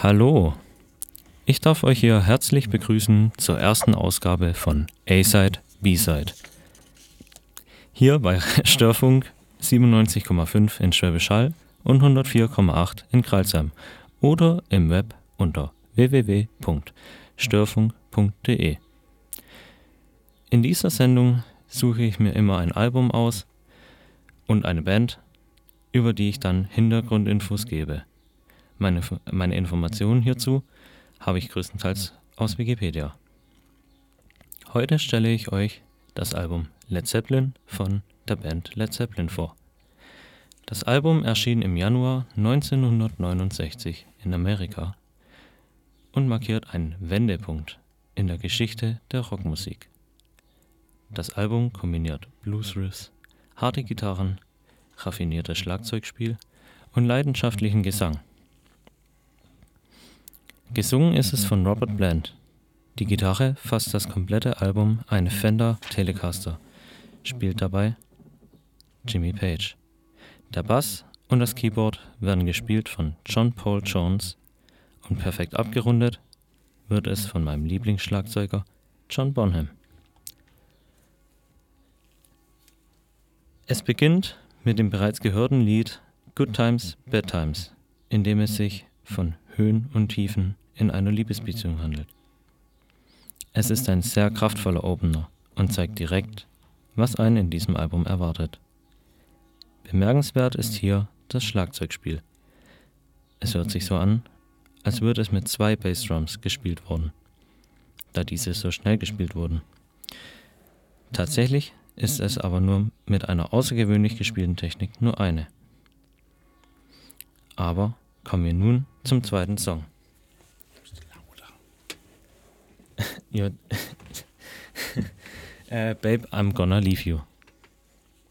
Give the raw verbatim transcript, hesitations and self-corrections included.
Hallo, ich darf euch hier herzlich begrüßen zur ersten Ausgabe von A-Side, B-Side. Hier bei Störfunk siebenundneunzig Komma fünf in Schwäbisch Hall und hundertvier Komma acht in Crailsheim oder im Web unter w w w punkt störfunk punkt d e. In dieser Sendung suche ich mir immer ein Album aus und eine Band, über die ich dann Hintergrundinfos gebe. Meine, meine Informationen hierzu habe ich größtenteils aus Wikipedia. Heute stelle ich euch das Album Led Zeppelin von der Band Led Zeppelin vor. Das Album erschien im Januar neunzehnhundertneunundsechzig in Amerika und markiert einen Wendepunkt in der Geschichte der Rockmusik. Das Album kombiniert Bluesriffs, harte Gitarren, raffiniertes Schlagzeugspiel und leidenschaftlichen Gesang. Gesungen ist es von Robert Plant. Die Gitarre fasst das komplette Album eine Fender Telecaster, spielt dabei Jimmy Page. Der Bass und das Keyboard werden gespielt von John Paul Jones und perfekt abgerundet wird es von meinem Lieblingsschlagzeuger John Bonham. Es beginnt mit dem bereits gehörten Lied Good Times, Bad Times, in dem es sich von Höhen und Tiefen in einer Liebesbeziehung handelt. Es ist ein sehr kraftvoller Opener und zeigt direkt, was einen in diesem Album erwartet. Bemerkenswert ist hier das Schlagzeugspiel. Es hört sich so an, als würde es mit zwei Bassdrums gespielt worden, da diese so schnell gespielt wurden. Tatsächlich ist es aber nur mit einer außergewöhnlich gespielten Technik nur eine. Aber kommen wir nun zum zweiten Song. Ja, äh, Babe, I'm Gonna Leave You.